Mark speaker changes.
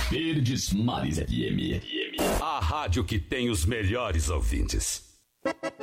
Speaker 1: Verdes Mares FM.
Speaker 2: A rádio que tem os melhores ouvintes.